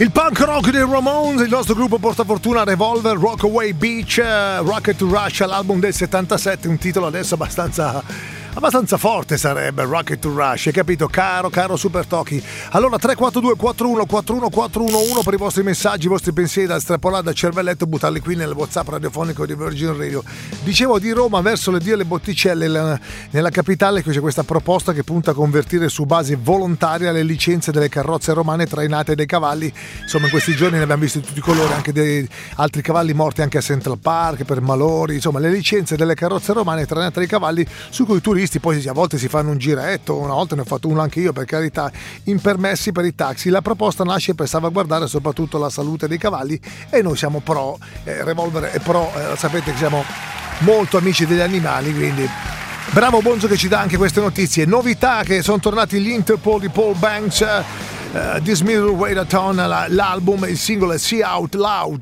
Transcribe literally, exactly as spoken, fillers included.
Il punk rock dei Ramones, il nostro gruppo portafortuna Revolver, Rockaway Beach, uh, Rocket to Russia, l'album del settantasette, un titolo adesso abbastanza abbastanza forte sarebbe, Rocket to Rush, hai capito, caro caro Super Toki. Allora tre quattro due quattro uno quattro uno quattro uno uno per i vostri messaggi, i vostri pensieri da strappolare dal cervelletto, buttarli qui nel WhatsApp radiofonico di Virgin Radio. Dicevo, di Roma verso le vie Le Botticelle, la, nella capitale c'è questa proposta che punta a convertire su base volontaria le licenze delle carrozze romane trainate dai cavalli. Insomma, in questi giorni ne abbiamo visti di tutti i colori, anche dei altri cavalli morti anche a Central Park per malori. Insomma, le licenze delle carrozze romane trainate dai cavalli, su cui i turisti poi a volte si fanno un giretto. Una volta ne ho fatto uno anche io, per carità, impermessi per i taxi. La proposta nasce per salvaguardare soprattutto la salute dei cavalli e noi siamo pro, eh, Revolver è pro, eh, sapete che siamo molto amici degli animali, quindi bravo Bonzo che ci dà anche queste notizie. Novità che sono tornati gli Interpol di Paul Banks, uh, This Middle Way to Town, l'album, il singolo è See Out Loud.